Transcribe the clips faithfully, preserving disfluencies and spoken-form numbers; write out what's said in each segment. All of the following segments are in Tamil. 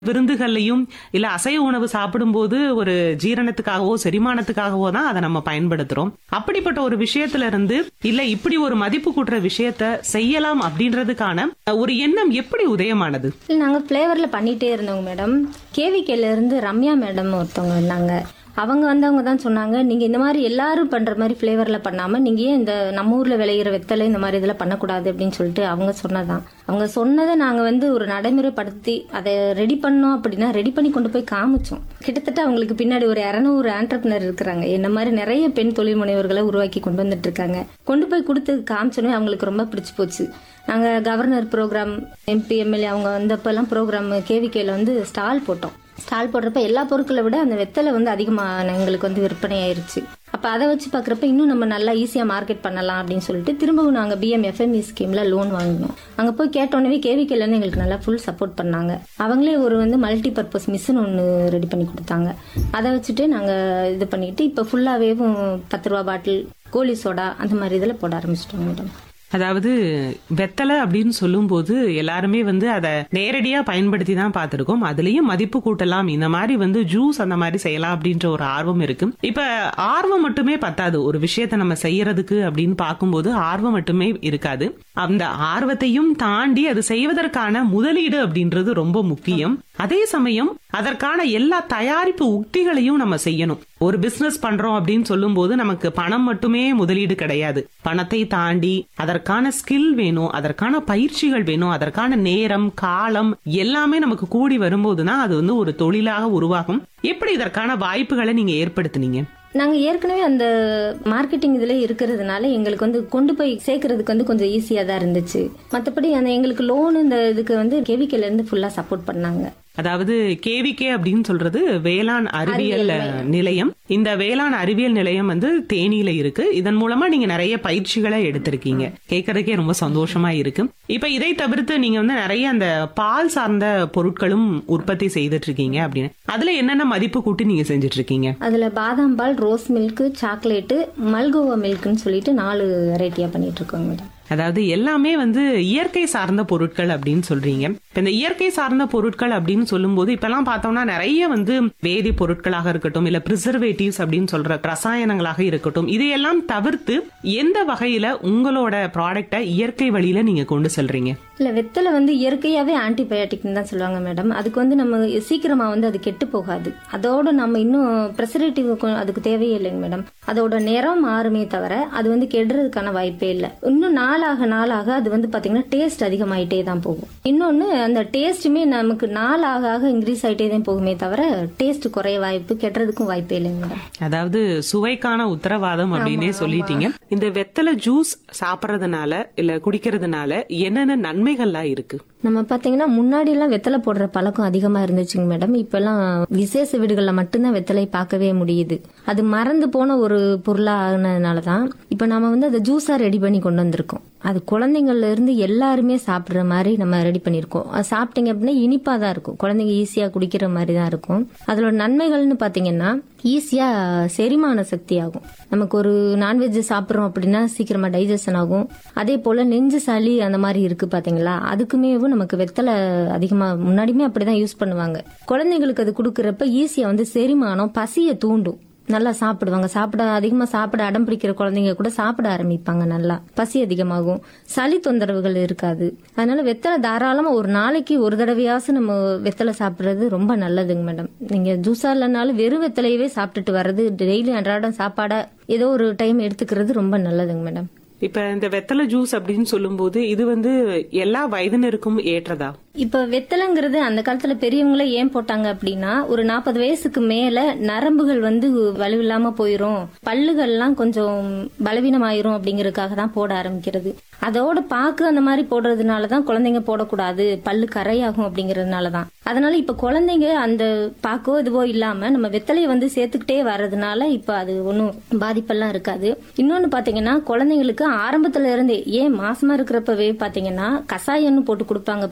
விருந்துகள்லயும் இல்ல அசைவ உணவு சாப்பிடும்போது ஒரு ஜீரணத்துக்காகவோ செரிமானத்துக்காகவோ தான் அதை நம்ம பயன்படுத்துறோம். அப்படிப்பட்ட ஒரு விஷயத்துல இருந்து இல்ல இப்படி ஒரு மதிப்பு கூட்டுற விஷயத்த செய்யலாம் அப்படின்றதுக்கான ஒரு எண்ணம் எப்படி உதயமானது? நாங்க பிளேவர்ல பண்ணிட்டே இருந்தோங்க மேடம். கேவிகேல இருந்து ரம்யா மேடம் ஒருத்தவங்க இருந்தாங்க. அவங்க வந்தவங்க தான் சொன்னாங்க, நீங்க இந்த மாதிரி எல்லாரும் பண்ற மாதிரி பிளேவர்ல பண்ணாம நீங்க ஏன் இந்த நம்ம ஊர்ல விளையிற வெத்தலை இந்த மாதிரி இதெல்லாம் பண்ணக்கூடாது அப்படின்னு சொல்லிட்டு அவங்க சொன்னதான். அவங்க சொன்னதை நாங்க வந்து ஒரு நடைமுறைப்படுத்தி அதை ரெடி பண்ணோம் அப்படின்னா ரெடி பண்ணி கொண்டு போய் காமிச்சோம். கிட்டத்தட்ட அவங்களுக்கு பின்னாடி ஒரு இருநூறு ஆண்டர்பிரினர் இருக்கிறாங்க. என்ன மாதிரி நிறைய பெண் தொழில் முனைவர்களை உருவாக்கி கொண்டு வந்துட்டு இருக்காங்க. கொண்டு போய் கொடுத்து காமிச்சோன்னே அவங்களுக்கு ரொம்ப பிடிச்சு போச்சு. நாங்க கவர்னர் ப்ரோக்ராம், எம்பி எம்எல்ஏ அவங்க வந்தப்பெல்லாம் ப்ரோக்ராம் கேவிகேல வந்து ஸ்டால் போட்டோம். ஸ்டால் போடுறப்ப எல்லா பொருட்களை விட அந்த வெத்தலை வந்து அதிகமா எங்களுக்கு வந்து விற்பனை ஆயிருச்சு. அப்ப அதை வச்சு பாக்குறப்ப இன்னும் நம்ம நல்லா ஈஸியா மார்க்கெட் பண்ணலாம் அப்படின்னு சொல்லிட்டு திரும்பவும் நாங்க பிஎம் எஃப்எம்இ ஸ்கீம்ல லோன் வாங்கினோம். அங்க போய் கேட்டோன்னே கேவிகேல இருந்து எங்களுக்கு நல்லா ஃபுல் சப்போர்ட் பண்ணாங்க. அவங்களே ஒரு வந்து மல்டி பர்பஸ் மிஷின் ஒன்னு ரெடி பண்ணி கொடுத்தாங்க. அதை வச்சுட்டு நாங்க இது பண்ணிட்டு இப்ப ஃபுல்லாவே பத்து ரூபா பாட்டில், கோலி சோடா அந்த மாதிரி இதுல போட ஆரம்பிச்சிட்டோம் மேடம். அதாவது வெத்தலை அப்படின்னு சொல்லும் போது எல்லாருமே வந்து அதை நேரடியா பயன்படுத்தி தான் பார்த்திருக்கோம். அதுலயும் மதிப்பு கூட்டலாம், இந்த மாதிரி வந்து ஜூஸ் அந்த மாதிரி செய்யலாம் அப்படின்ற ஒரு ஆர்வம் இருக்கு. இப்ப ஆர்வம் மட்டுமே பத்தாது, ஒரு விஷயத்த நம்ம செய்யறதுக்கு அப்படின்னு பார்க்கும்போது ஆர்வம் மட்டுமே இருக்காது. அந்த ஆர்வத்தையும் தாண்டி அது செய்வதற்கான முதலீடு அப்படின்றது ரொம்ப முக்கியம். அதே சமயம் அதற்கான எல்லா தயாரிப்பு உத்திகளையும் நம்ம செய்யணும். ஒரு பிசினஸ் பண்றோம் அப்படின்னு சொல்லும் போது நமக்கு பணம் மட்டுமே முதலீடு கிடையாது. பணத்தை தாண்டி அதற்கான ஸ்கில் வேணும், அதற்கான பயிற்சிகள் வேணும், அதற்கான நேரம், காலம் எல்லாமே நமக்கு கூடி வரும்போதுதான் அது வந்து ஒரு தொழிலாக உருவாகும். எப்படி இதற்கான வாய்ப்புகளை நீங்க ஏற்படுத்தினீங்க? நாங்க ஏற்கனவே அந்த மார்க்கெட்டிங் இதுல இருக்கிறதுனால எங்களுக்கு வந்து கொண்டு போய் சேர்க்கறதுக்கு வந்து கொஞ்சம் ஈஸியா தான் இருந்துச்சு. மற்றபடி அந்த எங்களுக்கு லோன் இந்த இதுக்கு வந்து கேவிகேல இருந்து ஃபுல்லா சப்போர்ட் பண்ணாங்க. அதாவது கேவிகே அப்படின்னு சொல்றது வேளாண் அறிவியல் நிலையம். இந்த வேளாண் அறிவியல் நிலையம் வந்து தேனியில இருக்கு. இதன் மூலமா நீங்க நிறைய பயிற்சிகளை எடுத்திருக்கீங்க. கேட்கறதுக்கே ரொம்ப சந்தோஷமா இருக்கு. இப்ப இதை தவிர்த்து நீங்க வந்து நிறைய அந்த பால் சார்ந்த பொருட்களும் உற்பத்தி செய்துட்டு இருக்கீங்க அப்படின்னு, அதுல என்னென்ன மதிப்பு கூட்டி நீங்க செஞ்சுட்டு இருக்கீங்க? அதுல பாதாம் பால், ரோஸ் மில்க், சாக்லேட்டு, மல்கோவா மில்க்னு சொல்லிட்டு நாலு வெரைட்டியா பண்ணிட்டு இருக்கோங்க மேடம். அதாவது எல்லாமே வந்து இயற்கை சார்ந்த பொருட்கள் அப்படின்னு சொல்றீங்க. இந்த இயற்கை சார்ந்த பொருட்கள் அப்படின்னு சொல்லும் போது இப்ப எல்லாம் பார்த்தோம்னா நிறைய வந்து வேதி பொருட்களாக இருக்கட்டும், இல்ல பிரிசர்வேட்டிவ்ஸ் அப்படின்னு சொல்ற ரசாயனங்களாக இருக்கட்டும், இதையெல்லாம் தவிர்த்து எந்த வகையில உங்களோட ப்ராடக்ட இயற்கை வழியில நீங்க கொண்டு செல்றீங்க? இல்ல வெத்தலை வந்து இயற்கையாவே ஆன்டிபயோட்டிக்னு தான் சொல்லுவாங்க மேடம். அதுக்கு வந்து நம்ம சீக்கிரமா வந்து அது கெட்டு போகாது. அதோட நம்ம இன்னும் ப்ரெசர்வேட்டிவ் அதுக்கு தேவையே இல்லைங்க மேடம். அதோட நிறம் மாறுமே தவிர அது வந்து கெடுறதுக்கான வாய்ப்பே இல்லை. இன்னும் நாளாக நாளாக அது வந்து பாத்தீங்கன்னா டேஸ்ட் அதிகமாயிட்டே தான் போகும். இன்னொன்னு அந்த டேஸ்ட்டுமே நமக்கு நாளாக ஆக இன்க்ரீஸ் ஆயிட்டே தான் போகுமே தவிர டேஸ்ட் குறைய வாய்ப்பு, கெடுறதுக்கும் வாய்ப்பே இல்லைங்க மேடம். அதாவது சுவைக்கான உத்தரவாதம் அப்படின்னே சொல்லிட்டீங்க. இந்த வெத்தலை ஜூஸ் சாப்பிடறதுனால இல்ல குடிக்கிறதுனால என்னென்ன நன்மைகள்லாம் இருக்கு? நம்ம பாத்தீங்கன்னா முன்னாடி எல்லாம் வெத்தலை போடுற பழக்கம் அதிகமா இருந்துச்சுங்க மேடம். இப்ப எல்லாம் விசேஷ வீடுகள்ல மட்டும்தான் வெத்தலை பார்க்கவே முடியுது. அது மறந்து போன ஒரு பொருளா ஆனதுனாலதான் இப்ப நாம வந்து அதை ஜூஸா ரெடி பண்ணி கொண்டு வந்திருக்கோம். அது குழந்தைங்கள்ல இருந்து எல்லாருமே சாப்பிடுற மாதிரி நம்ம ரெடி பண்ணிருக்கோம். அது சாப்பிட்டீங்க அப்படின்னா இனிப்பா தான் இருக்கும், குழந்தைங்க ஈஸியா குடிக்கிற மாதிரி தான் இருக்கும். அதோட நன்மைகள்னு பாத்தீங்கன்னா ஈஸியா செரிமான சக்தி ஆகும். நமக்கு ஒரு நான்வெஜ் சாப்பிடுறோம் அப்படின்னா சீக்கிரமா டைஜஷன் ஆகும். அதே போல நெஞ்சு சளி அந்த மாதிரி இருக்கு பாத்தீங்களா, அதுக்குமே நமக்கு வெத்தலை அதிகமா முன்னாடியுமே அப்படிதான் யூஸ் பண்ணுவாங்க. குழந்தைங்களுக்கு அது குடுக்கறப்ப ஈஸியா வந்து செரிமானம், பசியை தூண்டும். நல்லா சாப்பிடுவாங்க. சாப்பிட அதிகமா சாப்பிட அடம் பிடிக்கிற குழந்தைங்க கூட சாப்பிட ஆரம்பிப்பாங்க. நல்லா பசி அதிகமாகும், சளி தொந்தரவுகள் இருக்காது. அதனால வெத்தலை தாராளமா ஒரு நாளைக்கு ஒரு தடவையாவது நம்ம வெத்தலை சாப்பிடுறது ரொம்ப நல்லதுங்க மேடம். நீங்க ஜூஸா இல்லைனாலும் வெறும் வெத்தலையவே சாப்பிட்டுட்டு வர்றது, டெய்லி அன்றாடம் சாப்பாடா ஏதோ ஒரு டைம் எடுத்துக்கிறது ரொம்ப நல்லதுங்க மேடம். இப்ப இந்த வெத்தலை ஜூஸ் அப்படின்னு சொல்லும் போது இது வந்து எல்லா வயதினருக்கும் ஏற்றதா? இப்ப வெத்தலைங்கிறது அந்த காலத்துல பெரியவங்களே ஏன் போட்டாங்க அப்படின்னா, ஒரு நாற்பது வயசுக்கு மேல நரம்புகள் வந்து வலுவில்லாம போயிரும், பல்லுகள்லாம் கொஞ்சம் பலவீனமாயிரும் அப்படிங்கறதுக்காக தான் போட ஆரம்பிக்கிறது. அதோட பாக்கு அந்த மாதிரி போடுறதுனாலதான் குழந்தைங்க போடக்கூடாது, பல்லு கரையாகும் அப்படிங்கறதுனாலதான். அதனால இப்ப குழந்தைங்க அந்த பாக்கோ இதுவோ இல்லாம நம்ம வெத்தலையை வந்து சேர்த்துக்கிட்டே வர்றதுனால இப்ப அது ஒன்னும் பாதிப்பெல்லாம் இருக்காது. இன்னொன்னு பாத்தீங்கன்னா குழந்தைங்களுக்கு ஆரம்பத்துல இருந்தே, ஏன் மாசமா இருக்கிறப்பவே பாத்தீங்கன்னா கசாயம்னு போட்டு கொடுப்பாங்க பாத்தீங்களா,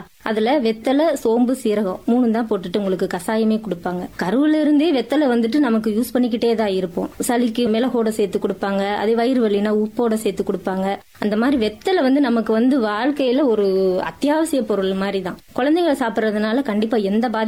அதுல வெத்தலை, சோம்பு, சீரகம் மூணு தான் போட்டுட்டு உங்களுக்கு கசாயமே கொடுப்பாங்க. கருவுல இருந்தே வெத்தலை வந்துட்டு நமக்கு யூஸ் பண்ணிக்கிட்டே தான் இருப்போம். சளிக்கு மிளகோட சேர்த்து கொடுப்பாங்க, அதே வயிறு வலினா உப்போட சேர்த்து கொடுப்பாங்க. அந்த மாதிரி வெத்தலை வந்து நமக்கு வந்து வாழ்க்கையில ஒரு அத்தியாவசிய பொருள் மாதிரி தான். குழந்தைங்க சாப்பிடறதுனால கண்டிப்பா எந்த பாதிப்பும்